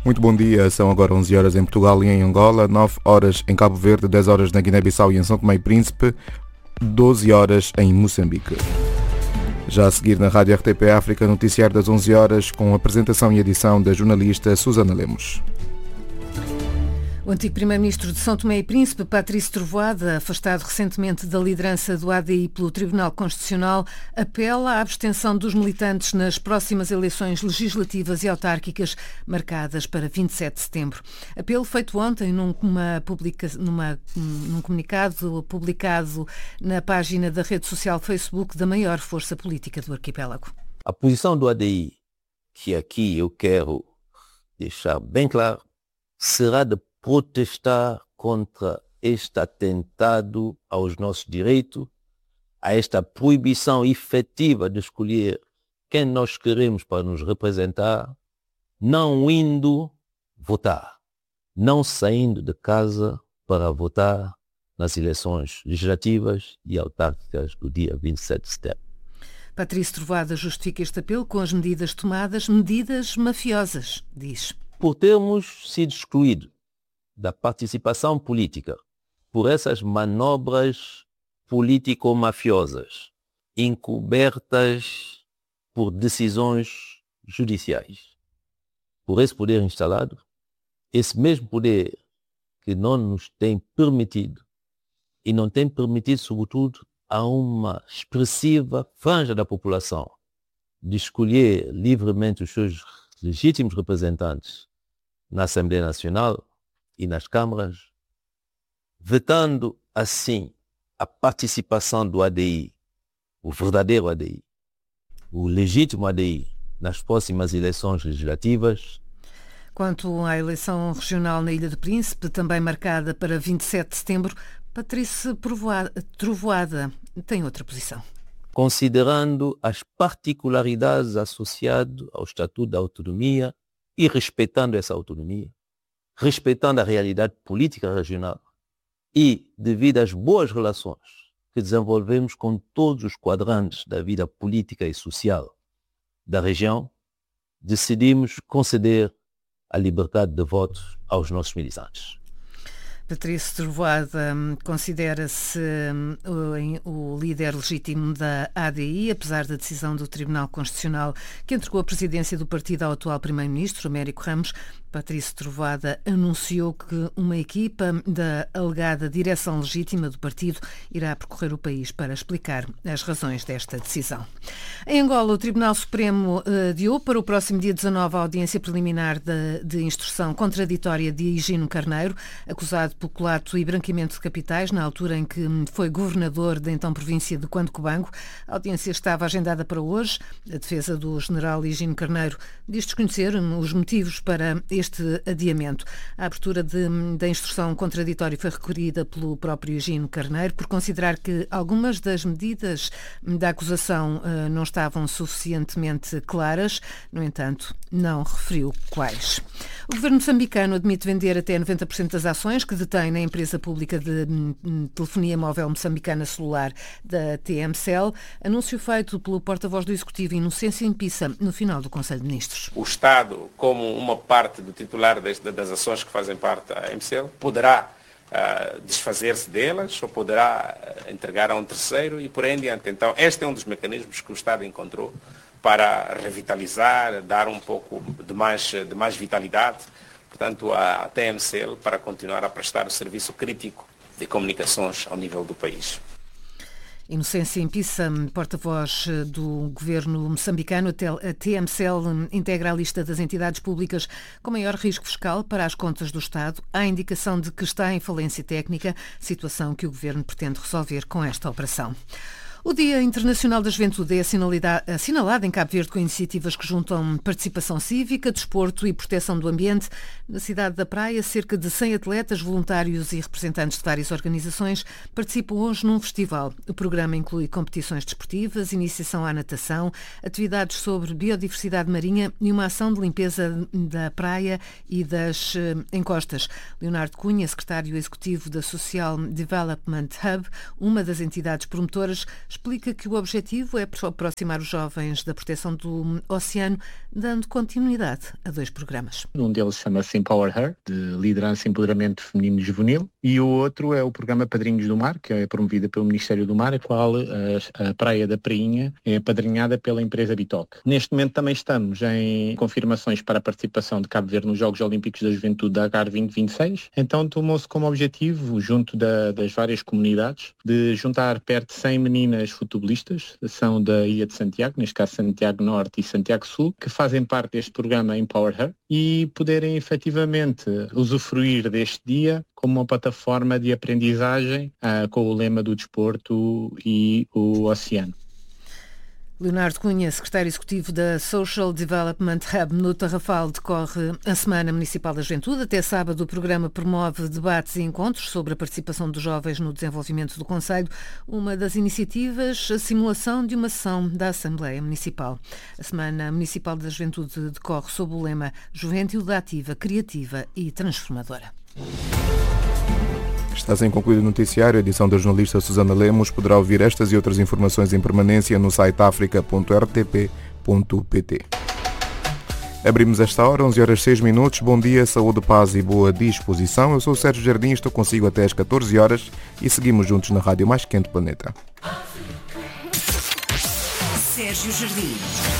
Muito bom dia, são agora 11 horas em Portugal e em Angola, 9 horas em Cabo Verde, 10 horas na Guiné-Bissau e em São Tomé e Príncipe, 12 horas em Moçambique. Já a seguir na Rádio RTP África, noticiário das 11 horas com apresentação e edição da jornalista Susana Lemos. O antigo primeiro-ministro de São Tomé e Príncipe, Patrício Trovoada, afastado recentemente da liderança do ADI pelo Tribunal Constitucional, apela à abstenção dos militantes nas próximas eleições legislativas e autárquicas marcadas para 27 de setembro. Apelo feito ontem num comunicado publicado na página da rede social Facebook da maior força política do arquipélago. A posição do ADI, que aqui eu quero deixar bem claro, será de protestar contra este atentado aos nossos direitos, a esta proibição efetiva de escolher quem nós queremos para nos representar, não indo votar, não saindo de casa para votar nas eleições legislativas e autárquicas do dia 27 de setembro. Patrício Trovoada justifica este apelo com as medidas tomadas, medidas mafiosas, diz. Por termos sido excluídos da participação política por essas manobras político-mafiosas encobertas por decisões judiciais. Por esse poder instalado, esse mesmo poder que não nos tem permitido e não tem permitido, sobretudo, a uma expressiva franja da população de escolher livremente os seus legítimos representantes na Assembleia Nacional e nas câmaras, vetando assim a participação do ADI, o verdadeiro ADI, o legítimo ADI, nas próximas eleições legislativas. Quanto à eleição regional na Ilha do Príncipe, também marcada para 27 de setembro, Patrício Trovoada tem outra posição. Considerando as particularidades associadas ao Estatuto da Autonomia e respeitando essa autonomia, respeitando a realidade política regional e devido às boas relações que desenvolvemos com todos os quadrantes da vida política e social da região, decidimos conceder a liberdade de voto aos nossos militantes. Patrício Trovoada considera-se o líder legítimo da ADI, apesar da decisão do Tribunal Constitucional que entregou a presidência do partido ao atual primeiro-ministro, Américo Ramos. Patrício Trovoada anunciou que uma equipa da alegada direção legítima do partido irá percorrer o país para explicar as razões desta decisão. Em Angola, o Tribunal Supremo adiou para o próximo dia 19 a audiência preliminar de instrução contraditória de Higino Carneiro, acusado pelo coato e branqueamento de capitais, na altura em que foi governador da então província de Cuando-Cubango. A audiência estava agendada para hoje. A defesa do general Higino Carneiro diz desconhecer os motivos para este adiamento. A abertura da instrução contraditória foi requerida pelo próprio Higino Carneiro por considerar que algumas das medidas da acusação não estavam suficientemente claras. No entanto, não referiu quais. O governo moçambicano admite vender até 90% das ações que detém na empresa pública de telefonia móvel moçambicana celular da TMCell, anúncio feito pelo porta-voz do Executivo Inocêncio Impissa no final do Conselho de Ministros. O Estado, como uma parte do titular das ações que fazem parte da TMCell, poderá desfazer-se delas ou poderá entregar a um terceiro e por aí em diante. Então, este é um dos mecanismos que o Estado encontrou para revitalizar, dar um pouco de mais vitalidade, portanto, à TMCL para continuar a prestar o serviço crítico de comunicações ao nível do país. Inocêncio Impissa, porta-voz do governo moçambicano, a TMCL integra a lista das entidades públicas com maior risco fiscal para as contas do Estado. Há indicação de que está em falência técnica, situação que o governo pretende resolver com esta operação. O Dia Internacional da Juventude é assinalado em Cabo Verde com iniciativas que juntam participação cívica, desporto e proteção do ambiente. Na cidade da Praia, cerca de 100 atletas, voluntários e representantes de várias organizações participam hoje num festival. O programa inclui competições desportivas, iniciação à natação, atividades sobre biodiversidade marinha e uma ação de limpeza da praia e das encostas. Leonardo Cunha, secretário executivo da Social Development Hub, uma das entidades promotoras, explica que o objetivo é aproximar os jovens da proteção do oceano, dando continuidade a 2 programas. Um deles chama-se Empower Her, de liderança e empoderamento feminino e juvenil, e o outro é o programa Padrinhos do Mar, que é promovido pelo Ministério do Mar, a qual a Praia da Prainha é apadrinhada pela empresa Bitoque. Neste momento também estamos em confirmações para a participação de Cabo Verde nos Jogos Olímpicos da Juventude da Dakar 2026, então tomou-se como objetivo, junto das várias comunidades, de juntar perto de 100 meninas futebolistas, são da Ilha de Santiago, neste caso Santiago Norte e Santiago Sul, que fazem parte deste programa Empower Her e poderem efetivamente usufruir deste dia como uma plataforma de aprendizagem com o lema do desporto e o oceano. Leonardo Cunha, secretário executivo da Social Development Hub no Tarrafal, decorre a Semana Municipal da Juventude. Até sábado o programa promove debates e encontros sobre a participação dos jovens no desenvolvimento do concelho. Uma das iniciativas, a simulação de uma sessão da Assembleia Municipal. A Semana Municipal da Juventude decorre sob o lema Juventude Ativa, Criativa e Transformadora. Está assim concluído o noticiário. A edição da jornalista Susana Lemos. Poderá ouvir estas e outras informações em permanência no site africa.rtp.pt. Abrimos esta hora, 11h06. Bom dia, saúde, paz e boa disposição. Eu sou o Sérgio Jardim, estou consigo até às 14h e seguimos juntos na rádio mais quente do planeta. Sérgio Jardim.